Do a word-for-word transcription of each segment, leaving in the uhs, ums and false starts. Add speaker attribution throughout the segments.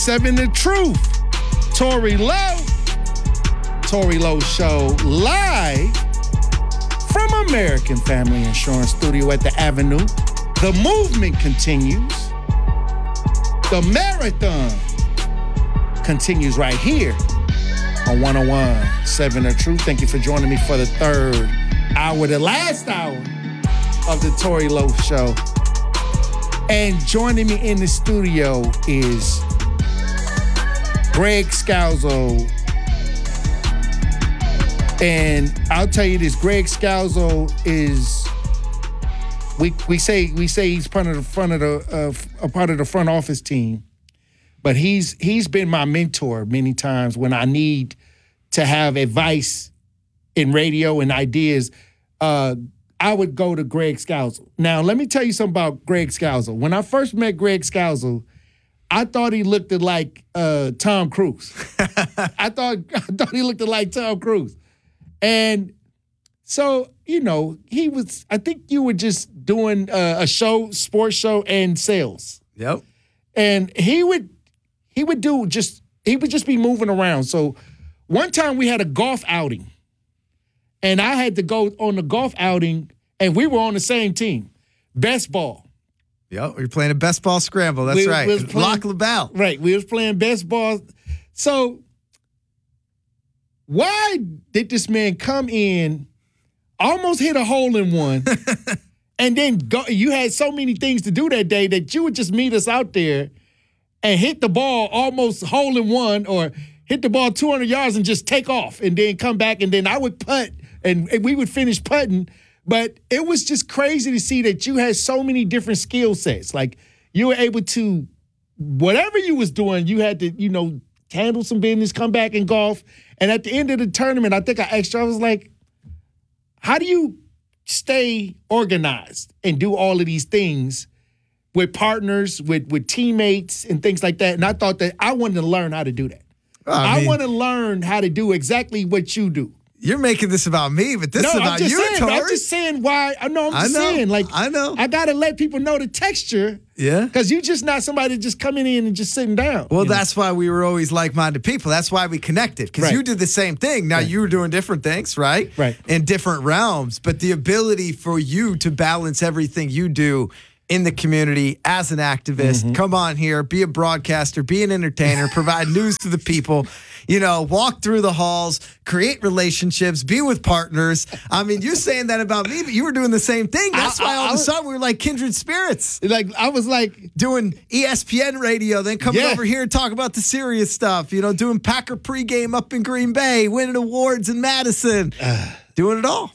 Speaker 1: seven The Truth. Tory Lowe. Tory Lowe Show live from American Family Insurance Studio at the Avenue. The movement continues. The marathon continues right here on one oh one point seven The Truth. Thank you for joining me for the third hour, the last hour of the Tory Lowe Show. And joining me in the studio is Greg Scalzo. And I'll tell you this, Greg Scalzo is, we we say we say he's part of the front of the uh, a part of the front office team, but he's he's been my mentor many times when I need to have advice in radio and ideas. Uh, I would go to Greg Scalzo. Now, let me tell you something about Greg Scalzo. When I first met Greg Scalzo, I thought he looked like uh, Tom Cruise. I thought I thought he looked like Tom Cruise. And so, you know, he was, I think you were just doing uh, a show, sports show and sales.
Speaker 2: Yep.
Speaker 1: And he would, he would do just, he would just be moving around. So one time we had a golf outing. And I had to go on the golf outing, and we were on the same team. Best ball.
Speaker 2: Yep, we were playing a best ball scramble. That's
Speaker 1: we,
Speaker 2: right.
Speaker 1: We playing,
Speaker 2: Lock LaBelle.
Speaker 1: Right, we was playing best ball. So why did this man come in, almost hit a hole in one, and then go? You had so many things to do that day that you would just meet us out there and hit the ball almost hole in one, or hit the ball two hundred yards and just take off, and then come back, and then I would putt. And we would finish putting, but it was just crazy to see that you had so many different skill sets. Like, you were able to, whatever you was doing, you had to, you know, handle some business, come back and golf. And at the end of the tournament, I think I asked you, I was like, how do you stay organized and do all of these things with partners, with, with teammates and things like that? And I thought that I wanted to learn how to do that. I, mean, I want to learn how to do exactly what you do.
Speaker 2: You're making this about me, but this
Speaker 1: no,
Speaker 2: is about
Speaker 1: I'm just
Speaker 2: you,
Speaker 1: saying,
Speaker 2: Tory.
Speaker 1: I'm just saying why. I know. I'm just
Speaker 2: I know,
Speaker 1: saying, like,
Speaker 2: I know.
Speaker 1: I gotta let people know the texture.
Speaker 2: Yeah.
Speaker 1: Because you're just not somebody just coming in and just sitting down.
Speaker 2: Well, that's know? why we were always like-minded people. That's why we connected. Because
Speaker 1: right.
Speaker 2: you did the same thing. Now, right. you were doing different things, right?
Speaker 1: Right.
Speaker 2: In different realms. But the ability for you to balance everything you do in the community as an activist, mm-hmm. come on here, be a broadcaster, be an entertainer, provide news to the people, you know, walk through the halls, create relationships, be with partners. I mean, you're saying that about me, but you were doing the same thing. That's I, why all I, of a sudden we were like kindred spirits.
Speaker 1: Like, I was like
Speaker 2: doing E S P N radio, then coming
Speaker 1: yeah.
Speaker 2: over here and talk about the serious stuff, you know, doing Packer pregame up in Green Bay, winning awards in Madison, uh, doing it all.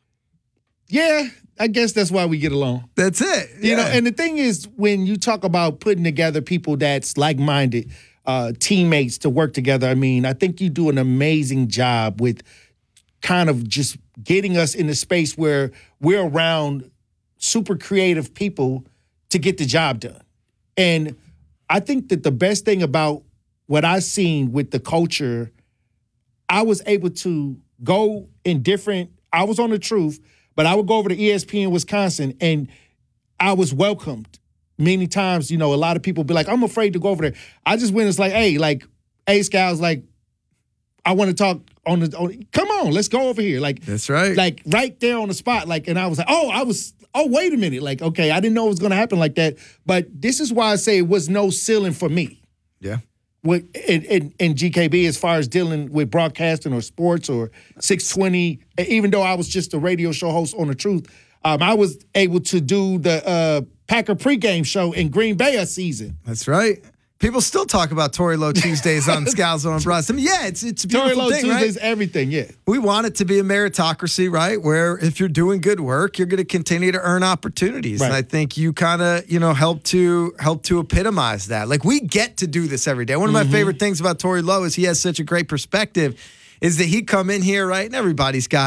Speaker 1: Yeah. I guess that's why we get along.
Speaker 2: That's it.
Speaker 1: You
Speaker 2: yeah.
Speaker 1: know, and the thing is, when you talk about putting together people that's like-minded, uh, teammates to work together, I mean, I think you do an amazing job with kind of just getting us in a space where we're around super creative people to get the job done. And I think that the best thing about what I've seen with the culture, I was able to go in different, I was on The Truth, but I would go over to E S P N Wisconsin, and I was welcomed many times. You know, a lot of people be like, I'm afraid to go over there. I just went, it's like, hey, like, hey, Scouts, like, I want to talk on the, on, come on, let's go over here. Like,
Speaker 2: that's right.
Speaker 1: Like, right there on the spot. Like, and I was like, oh, I was, oh, wait a minute. Like, okay, I didn't know it was going to happen like that. But this is why I say it was no ceiling for me.
Speaker 2: Yeah.
Speaker 1: With, in, in, in G K B, as far as dealing with broadcasting or sports or six twenty, even though I was just a radio show host on The Truth, um, I was able to do the uh, Packer pregame show in Green Bay a season.
Speaker 2: That's right. People still talk about Tory Lowe Tuesdays on Scalzo and Bronson. I mean, yeah, it's it's a beautiful
Speaker 1: Tory Lowe
Speaker 2: thing,
Speaker 1: Tuesdays,
Speaker 2: right?
Speaker 1: Everything, yeah.
Speaker 2: We want it to be a meritocracy, right? Where if you're doing good work, you're going to continue to earn opportunities. Right. And I think you kind of, you know, help to help to epitomize that. Like, we get to do this every day. One of my mm-hmm. favorite things about Tory Lowe is he has such a great perspective. Is that he come in here, right, and everybody's got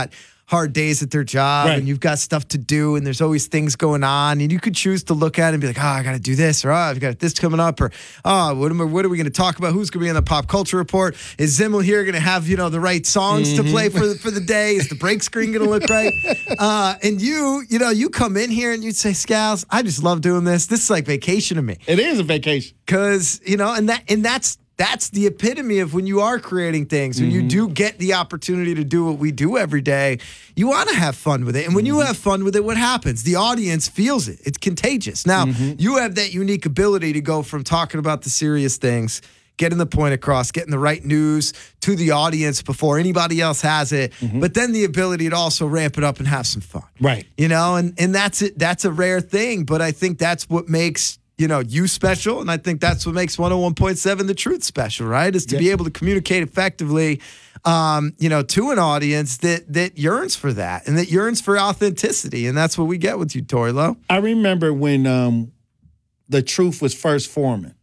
Speaker 2: hard days at their job
Speaker 1: Right.
Speaker 2: and you've got stuff to do and there's always things going on and you could choose to look at it and be like, oh, I got to do this or oh, I've got this coming up or oh, what, am I, what are we going to talk about? Who's going to be on the Pop Culture Report? Is Zimmel here going to have, you know, the right songs
Speaker 1: Mm-hmm.
Speaker 2: to play for the, for the day? Is the break screen going to look right? Uh, and you, you know, you come in here and you'd say, Scals, I just love doing this. This is like vacation to me.
Speaker 1: It is a vacation.
Speaker 2: Cause you know, and that, and that's, That's the epitome of when you are creating things, when you do get the opportunity to do what we do every day, you want to have fun with it. And when you have fun with it, what happens? The audience feels it. It's contagious. Now, you have that unique ability to go from talking about the serious things, getting the point across, getting the right news to the audience before anybody else has it, but then the ability to also ramp it up and have some fun.
Speaker 1: Right.
Speaker 2: You know, and, and that's it. That's a rare thing, but I think that's what makes you know, you special. And I think that's what makes one oh one point seven The Truth special, right? Is to
Speaker 1: Yeah.
Speaker 2: be able to communicate effectively, um, you know, to an audience that that yearns for that and that yearns for authenticity. And that's what we get with you, Tori Lowe.
Speaker 1: I remember when um, The Truth was first forming.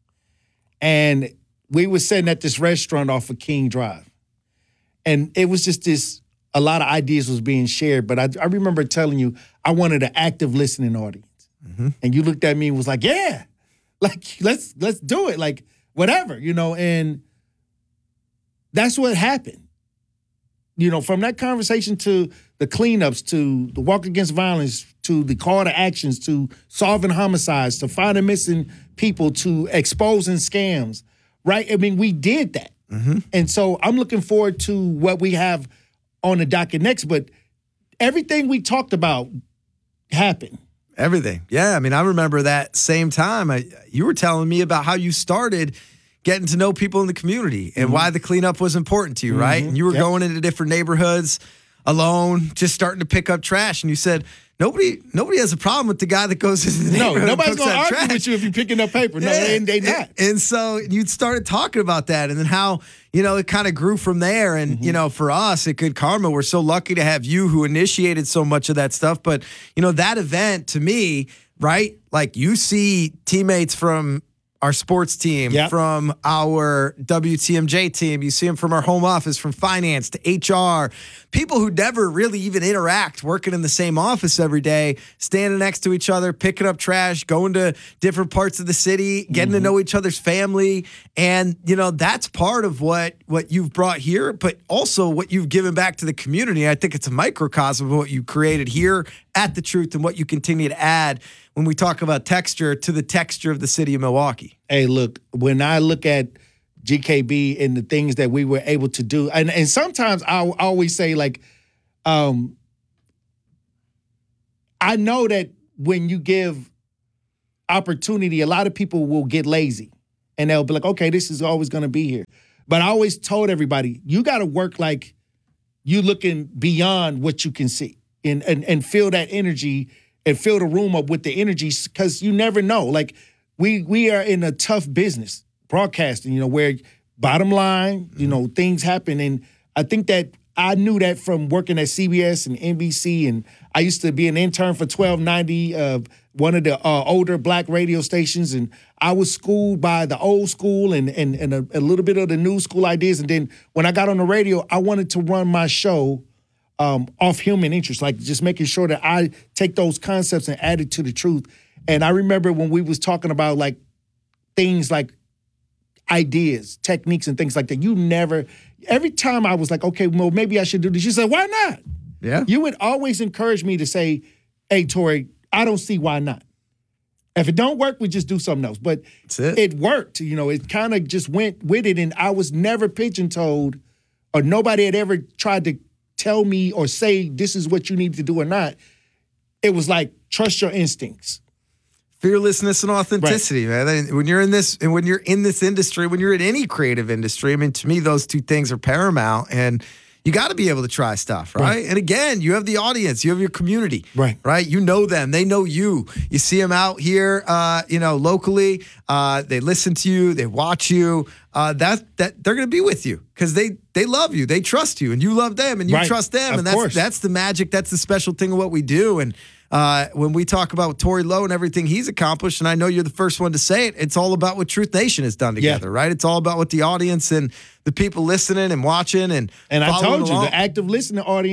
Speaker 1: And we were sitting at this restaurant off of King Drive. And it was just this, a lot of ideas was being shared. But I, I remember telling you, I wanted an active listening audience. Mm-hmm. And you looked at me and was like, yeah, like, let's let's do it. Like, whatever, you know, and that's what happened. You know, from that conversation to the cleanups, to the walk against violence, to the call to actions, to solving homicides, to finding missing people, to exposing scams, right? I mean, we did that. Mm-hmm. And so I'm looking forward to what we have on the docket next. But everything we talked about happened.
Speaker 2: Everything. Yeah. I mean, I remember that same time I, you were telling me about how you started getting to know people in the community and mm-hmm. why the cleanup was important to you, mm-hmm. right? And you were yep. going into different neighborhoods alone, just starting to pick up trash. And you said, nobody nobody has a problem with the guy that goes into the neighborhood.
Speaker 1: No, nobody's
Speaker 2: going to
Speaker 1: argue
Speaker 2: trash.
Speaker 1: with you if you're picking up paper. No,
Speaker 2: yeah.
Speaker 1: they, they not.
Speaker 2: And, and so you started talking about that and then how, you know, it kind of grew from there. And, mm-hmm. you know, for us at Good Karma, we're so lucky to have you who initiated so much of that stuff. But, you know, that event to me, right? Like you see teammates from our sports team,
Speaker 1: yep.
Speaker 2: from our W T M J team. You see them from our home office, from finance to H R. People who never really even interact, working in the same office every day, standing next to each other, picking up trash, going to different parts of the city, getting mm-hmm. to know each other's family. And, you know, that's part of what, what you've brought here, but also what you've given back to the community. I think it's a microcosm of what you created here at The Truth and what you continue to add when we talk about texture to the texture of the city of Milwaukee.
Speaker 1: Hey, look, when I look at G K B and the things that we were able to do, and, and sometimes I always say, like, um, I know that when you give opportunity, a lot of people will get lazy and they'll be like, okay, this is always going to be here. But I always told everybody, you got to work like you looking beyond what you can see and, and, and feel that energy and fill the room up with the energy, because you never know. Like, we we are in a tough business, broadcasting, you know, where bottom line, you know, things happen. And I think that I knew that from working at C B S and N B C, and I used to be an intern for twelve ninety, uh, one of the uh, older black radio stations, and I was schooled by the old school and and, and a, a little bit of the new school ideas. And then when I got on the radio, I wanted to run my show Um, off human interest, like just making sure that I take those concepts and add it to the truth. And I remember when we was talking about like things like ideas, techniques, and things like that, you never, every time I was like, okay, well, maybe I should do this, you said, why not?
Speaker 2: Yeah.
Speaker 1: You would always encourage me to say, hey, Tori, I don't see why not. If it don't work, we just do something else. But
Speaker 2: it.
Speaker 1: it worked. You know, it kind of just went with it, and I was never pigeon-toed, or nobody had ever tried to tell me or say this is what you need to do or not. It was like, trust your instincts.
Speaker 2: Fearlessness and authenticity, right. man. When you're in this, and when you're in this industry, when you're in any creative industry, I mean, to me, those two things are paramount. And you got to be able to try stuff, right? right? And again, you have the audience, you have your community,
Speaker 1: right?
Speaker 2: Right? You know them, they know you. You see them out here, uh, you know, locally. Uh, they listen to you, they watch you. Uh, that that they're going to be with you because they they love you, they trust you, and you love them, and you
Speaker 1: right.
Speaker 2: trust them,
Speaker 1: of
Speaker 2: and that's
Speaker 1: course.
Speaker 2: that's the magic. That's the special thing of what we do. And uh, when we talk about Tori Lowe and everything he's accomplished, and I know you're the first one to say it, it's all about what Truth Nation has done together,
Speaker 1: yeah.
Speaker 2: right? It's all about what the audience and the people listening and watching and
Speaker 1: and I told you
Speaker 2: along.
Speaker 1: the active listening audience.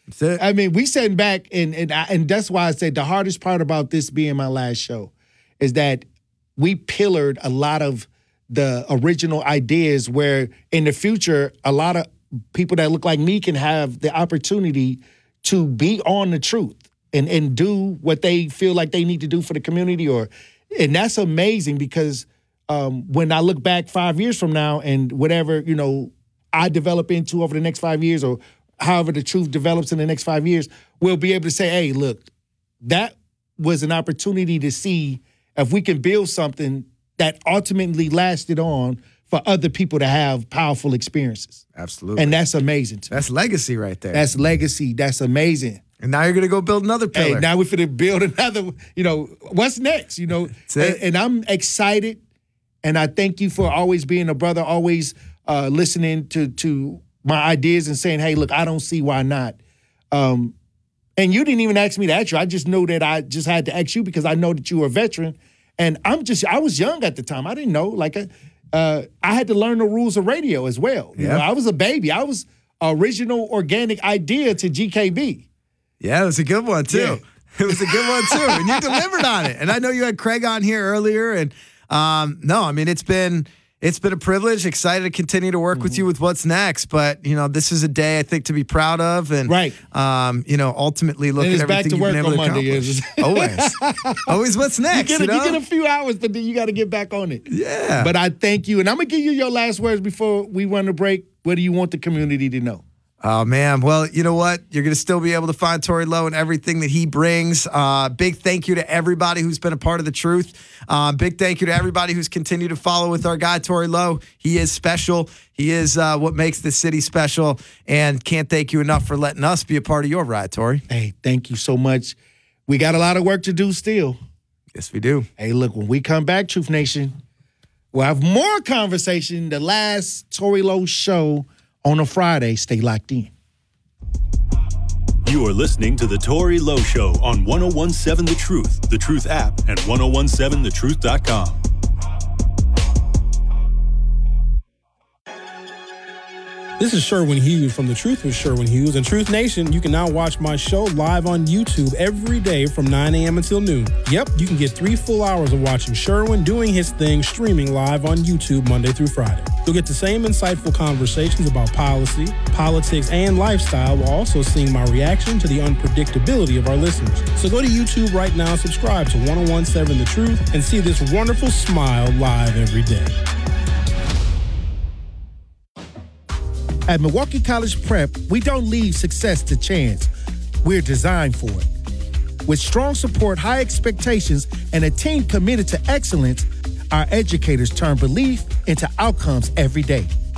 Speaker 2: That's it.
Speaker 1: I mean, we sitting back, and and I, and that's why I said the hardest part about this being my last show is that we pillared a lot of the original ideas where in the future, a lot of people that look like me can have the opportunity to be on the truth and, and do what they feel like they need to do for the community. Or, and that's amazing because um, when I look back five years from now and whatever, you know, I develop into over the next five years or however the truth develops in the next five years, we'll be able to say, hey, look, that was an opportunity to see if we can build something that ultimately lasted on for other people to have powerful experiences.
Speaker 2: Absolutely.
Speaker 1: And that's amazing to me.
Speaker 2: That's legacy right there.
Speaker 1: That's legacy. That's amazing.
Speaker 2: And now you're going to go build another pillar.
Speaker 1: Hey, now we're going to build another, you know, what's next, you know? And, and I'm excited, and I thank you for always being a brother, always uh, listening to to my ideas and saying, hey, look, I don't see why not. Um, and you didn't even ask me to ask you. I just know that I just had to ask you because I know that you were a veteran. And I'm just, I was young at the time. I didn't know. Like, uh, I had to learn the rules of radio as well. You
Speaker 2: yeah.
Speaker 1: know, I was a baby. I was original organic idea to G K B.
Speaker 2: Yeah, it was a good one, too.
Speaker 1: Yeah.
Speaker 2: It was a good one, too. And you delivered on it. And I know you had Craig on here earlier. And um, no, I mean, it's been... It's been a privilege. Excited to continue to work mm-hmm. with you with what's next. But, you know, this is a day I think to be proud of. And,
Speaker 1: right.
Speaker 2: um, you know, ultimately look at everything you've been able to accomplish. Always. Always what's next.
Speaker 1: You get, a,
Speaker 2: you know?
Speaker 1: you get a few hours, but then you got to get back on it.
Speaker 2: Yeah.
Speaker 1: But I thank you. And I'm going to give you your last words before we run the break. What do you want the community to know?
Speaker 2: Oh, man. Well, you know what? You're going to still be able to find Tory Lowe and everything that he brings. Uh, big thank you to everybody who's been a part of the truth. Uh, big thank you to everybody who's continued to follow with our guy, Tory Lowe. He is special. He is uh, what makes the city special. And can't thank you enough for letting us be a part of your ride, Tory.
Speaker 1: Hey, thank you so much. We got a lot of work to do still.
Speaker 2: Yes, we do.
Speaker 1: Hey, look, when we come back, Truth Nation, we'll have more conversation. The last Tory Lowe show on a Friday. Stay locked in.
Speaker 3: You are listening to The Tory Lowe Show on one oh one seven The Truth, The Truth app, and ten seventeen the truth dot com.
Speaker 4: This is Sherwin Hughes from The Truth with Sherwin Hughes. And Truth Nation, you can now watch my show live on YouTube every day from nine a.m. until noon. Yep, you can get three full hours of watching Sherwin doing his thing streaming live on YouTube Monday through Friday. You'll get the same insightful conversations about policy, politics, and lifestyle while also seeing my reaction to the unpredictability of our listeners. So go to YouTube right now and subscribe to ten seventeen The Truth and see this wonderful smile live every day.
Speaker 1: At Milwaukee College Prep, we don't leave success to chance. We're designed for it. With strong support, high expectations, and a team committed to excellence, our educators turn belief into outcomes every day.